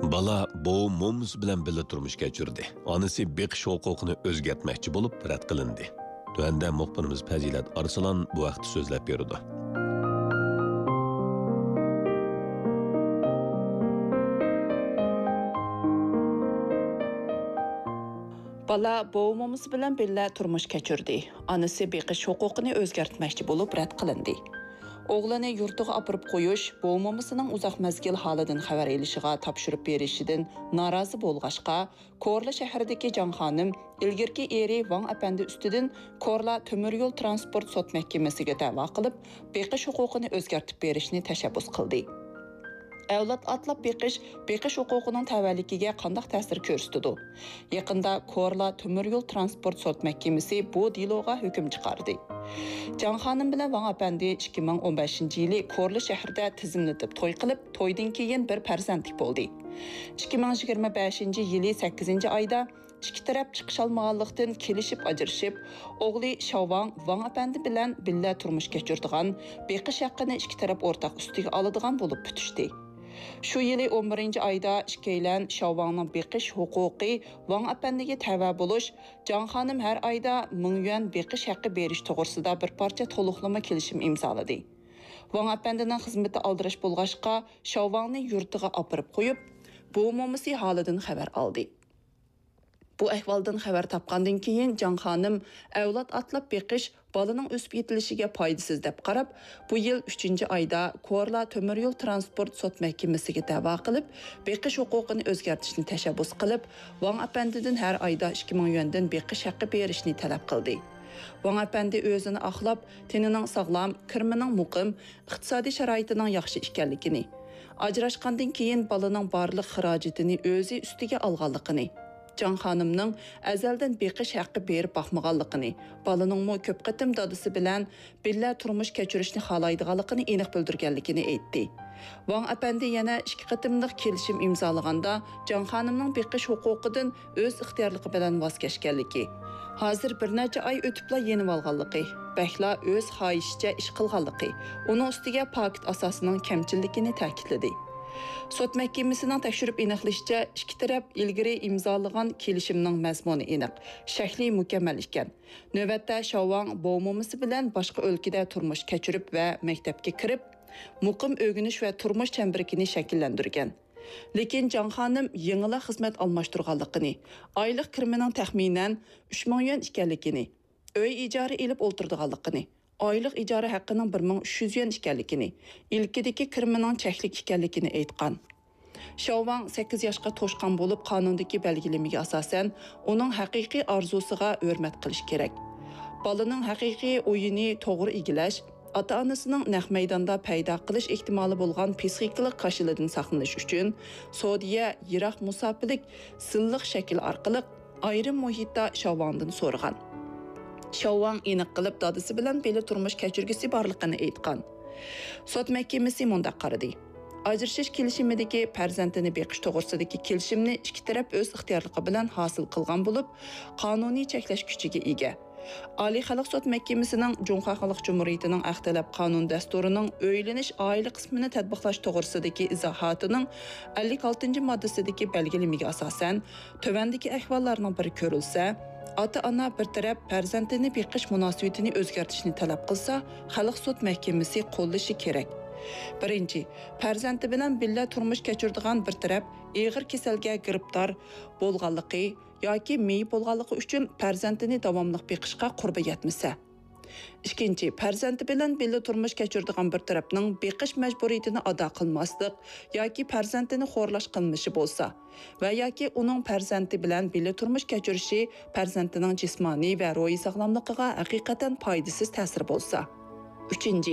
Bala boğum momus bilan birga turmush kechirdi. Onasi beqish huquqini o'zgartmoqchi bo'lib rad qilindi. Tuanda muxbirimiz Fazilat Arsalan bu vaqtda so'zlab berdi. Bala boğumumuz bilan birga turmush kechirdi. Onasi beqish huquqini o'zgartmoqchi bo'lib rad qilindi. Oğlanı yurtiga apırıp qo'yish boğumumuzning uzoq mazgil holidan xabar elishiga topshirib berishidan norozi bo'lg'ashqa, Korla shahridagi Jonxonim ilgirki eri Wang apandi ustidan Korla temir yo'l transport sud mahkamasiga da'vo qilib, beqish huquqini o'zgartib berishni tashabbus qildi. Avlod atlab beqish huquqining tavalligiga qanday ta'sir ko'rsatdi? Yaqinda Korla temir yo'l transport sud mahkamasi bu diloga hukm chiqardi. Jonxonim bilan Wang apandi 2015-yili Korla shahrida tizimlatib to'y qilib, to'ydan keyin bir farzandlik bo'ldi. 2025-yili 8-oyda ikki taraf chiqisholmaganlikdan kelishib ajrashib, o'g'li Shavang Wang apandi bilan birga turmush kechirdigan, beqish haqqini ikki taraf o'rtaq ustiga oladigan bo'lib bitishdi. Şu yili 11-oyda ikkilan Shavangning beqish huquqi Wang apandiga tava bo'lish, Jonxonim har oyda 1000 yuan beqish haqqi berish to'g'risida bir parcha to'liqlama kelishim imzoladi. Wang apandining xizmati aldirash bo'lg'ashqa, Shavangni yurtiga opirib qo'yib, bu mo'misi holidan xabar oldi. Bu ahvoldan xabar topgandan keyin Jonxonim avlod atlab beqish balaning o'sib yetilishiga foydasiz deb qarab, bu yil 3-oyda Korla temir yo'l transport sud mahkamasiga da'vo qilib, beqish huquqini o'zgartirishni tashabbus qilib, Wang apandidan har oyda 2000 yuandan beqish haqqi berishni talab qildi. Wang apandi o'zini aqlab, tenining sog'lom, kirmining muqim, iqtisodiy sharoitining yaxshi ekanligini, ajrashgandan keyin balaning barliq xarajatini o'zi ustiga olganligini, Jonxonimning azaldan beqish haqqi berib baxmaganligini, balaningmi ko'p qatim dadisi bilan birga turmush kechirishni xohlaydiganligini aniq bildirganligini aytdi. Wang apandi yana 2 qatimliq kelishim imzolaganda Jonxonimning beqish huquqidan o'z ixtiyorligi bilan voz kechganligi, hozir bir necha oy o'tibla yenib olganligi, bakla o'z xohishicha ish qilganligi, uning ustiga paket asosining kamchiligini ta'kidladi. Sud mahkamasining tekshirib aniqlashicha, ikki taraf ilgari imzolagan kelishimning mazmuni aniq, shakli mukammal ekan. Navbatda Shavang boğumumisi bilan boshqa o'lkada turmush kechirib va maktabga kirib, muqim o'rganish va turmush chambarigini shakllantirgan. Lekin Jonxonim yengila xizmat almashtirganligini, oylik kirimining taxminan 3000 yuan ekanligini, uy ijara elib o'ltirdiganligini, oylik ijara haqqining 1300 yuan ekanligini, ilkidagi kirimining cheklik ekanligini aytgan. Shavang 8 yoshga to'shqan bo'lib, qonundagi belgilamaga asosan uning haqiqiy orzusiga hurmat qilish kerak. Balaning haqiqiy o'yini to'g'ri egilash, ota-onasining naq maydonda paydo qilish ehtimoli bo'lgan psixikalik qashilidan saqlanish uchun Saudiya, Iroq musofirlik silliq shakl orqali ayrim muhitda Shavangdan so'ragan. Shavang aniq qilib dadisi bilan birga turmush kechirgisi borligini aytgan. Sud mahkamasi mundaq qaradi. Ajrashish kelishimidagi farzandini beqish to'g'risidagi kelishimni ikki taraf o'z ixtiyorligi bilan hosil qilgan bo'lib, qonuniy cheklash kuchiga ega. Oliy xalq sud mahkamasining Junxo Xalq Jumhuriyatining Axtalab qonun dasturining o'ylanish oila qismini tatbiqlash to'g'risidagi izohotining 56-moddasidagi belgilamaga asosan, tövandagi ahvollarning biri ko'rilsa, ota-ona bir taraf farzandini beqish munosabatini o'zgartirishni talab qilsa, xalq sud mahkamasi qo'llashi kerak. Birinchi, farzandi bilan birga turmush kechiradigan bir taraf og'ir kasalga giribdor bo'lganligi yoki meyib bo'lganligi uchun farzandini davomli beqishga qurbi yetmasa. Ikkinchi, farzandi bilan birga turmush kechiradigan bir tarafning beqish majburiyatini ado qilmaslik yoki farzandini xo'rlash qilmishi bo'lsa va yoki uning farzandi bilan birga turmush kechirishi farzandining jismoniy va ruhiy sog'lomligiga haqiqatan foydasiz ta'sir bo'lsa. Üçüncü,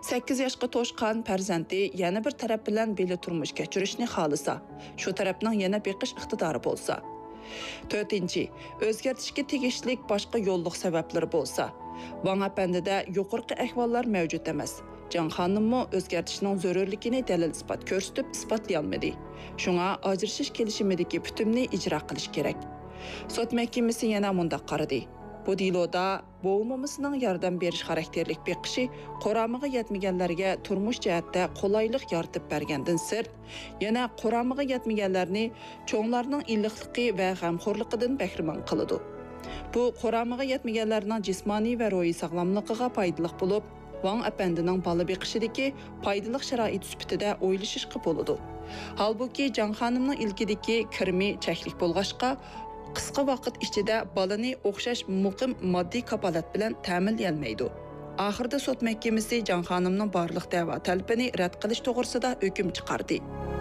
8 yoshga to'shqan farzandi yana bir taraf bilan birga turmush kechirishni xohlasa, shu tarafning yana beqish iqtidori bo'lsa. To'rtinchi, o'zgartishga tegishli boshqa yo'lliq sabablar bo'lsa. Wang apandida yuqorqi ahvollar mavjud emas. Jonxonimmi o'zgartishning zarurligini dalil isbot ko'rsatib isbotlay olmadi. Shunga ajrashish kelishimidagi butunni ijro qilish kerak. Sud mahkamasi yana mundaq qaradi. Bu deloda boğulmamasının yardım beriş xarakterlik beqişi qoramığı yetmegenlerge turmuş cəhətdə qolaylık yaratıp bergenden sırt, yana qoramığı yetmegenlerini çoğlarının illiqlıqı vəğəmxorluqıdan bəhrəman qılıdı. Bu qoramığı yetmegenlerinin cismani və ruhi sağlamlığına paydalıq bulub, Wang əpəndinin balı beqişidiki paydalıq şərait sübütüdə oylaşışqı boludu. Halbuki Can xanımның ilkidiki kirmi çəklik bolğaşqa, qısqa vaqt içində balını oxşaş muqim maddi kapalat bilan ta'minləyəlməydi. Axırda sot məhkəməsi Can xanımның barlıq dava tələbini rədd qilish toğrusida hüküm çıxardı.